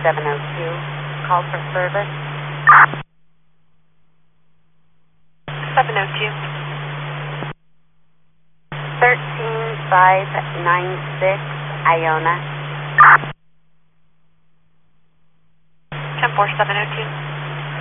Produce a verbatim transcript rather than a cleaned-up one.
seven oh two. Call for service. seven oh two. thirteen five nine six, Iona. ten four seven oh two.